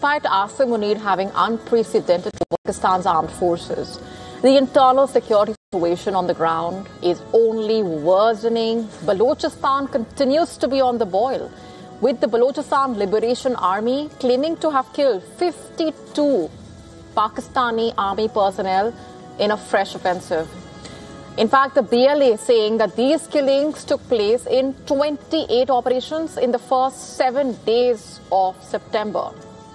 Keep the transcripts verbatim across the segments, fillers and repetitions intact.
despite Asim Munir having unprecedented Pakistan's armed forces, the internal security situation on the ground is only worsening. Balochistan continues to be on the boil, with the Balochistan Liberation Army claiming to have killed fifty-two Pakistani army personnel in a fresh offensive. In fact, the B L A saying that these killings took place in twenty-eight operations in the first seven days of September,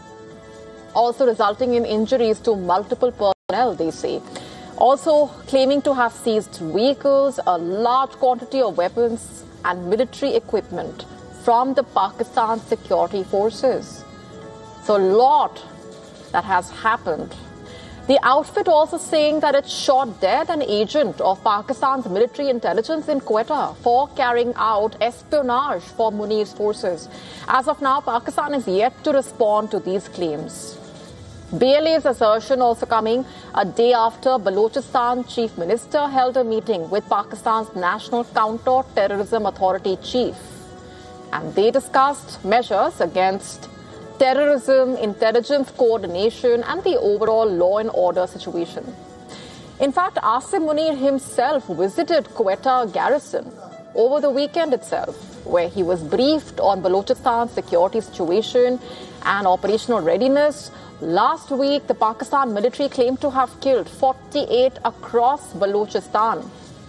also resulting in injuries to multiple personnel, they say. Also claiming to have seized vehicles, a large quantity of weapons and military equipment from the Pakistan security forces. So a lot that has happened. The outfit also saying that it shot dead an agent of Pakistan's military intelligence in Quetta for carrying out espionage for Munir's forces. As of now, Pakistan is yet to respond to these claims. B L A's assertion also coming a day after Balochistan Chief Minister held a meeting with Pakistan's National Counter-Terrorism Authority chief. And they discussed measures against terrorism, intelligence coordination, and the overall law and order situation. In fact, Asim Munir himself visited Quetta garrison over the weekend itself, where he was briefed on Balochistan's security situation and operational readiness. Last week, the Pakistan military claimed to have killed forty-eight across Balochistan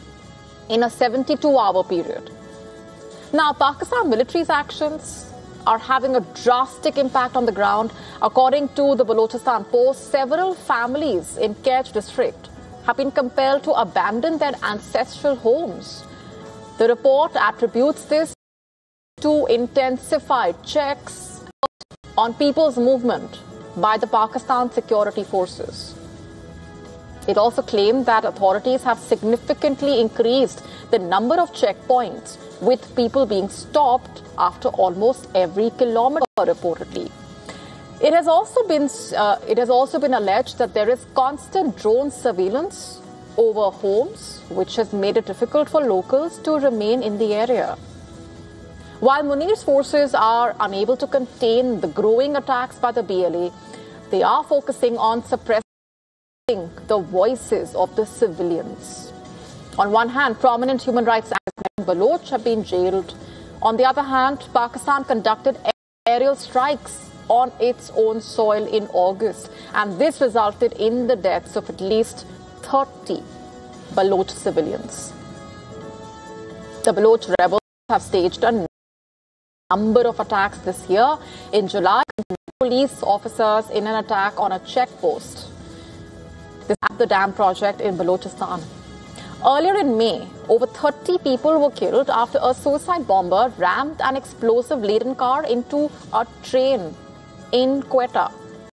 in a seventy-two hour period. Now, Pakistan military's actions are having a drastic impact on the ground. According to the Balochistan Post, several families in Kech district have been compelled to abandon their ancestral homes. The report attributes this to intensified checks on people's movement by the Pakistan security forces. It also claimed that authorities have significantly increased the number of checkpoints, with people being stopped after almost every kilometer, reportedly. It has also been uh, it has also been alleged that there is constant drone surveillance over homes, which has made it difficult for locals to remain in the area. While Munir's forces are unable to contain the growing attacks by the B L A, they are focusing on suppressing the voices of the civilians. On one hand, prominent human rights activists Baloch have been jailed. On the other hand, Pakistan conducted aerial strikes on its own soil in August, and this resulted in the deaths of at least thirty Baloch civilians. The Baloch rebels have staged a number of attacks this year. In July, police officers in an attack on a checkpost. This is at the dam project in Balochistan. Earlier in May, over thirty people were killed after a suicide bomber rammed an explosive-laden car into a train in Quetta,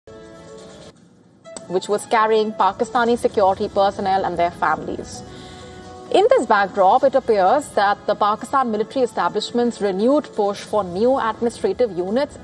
which was carrying Pakistani security personnel and their families. In this backdrop, it appears that the Pakistan military establishment's renewed push for new administrative units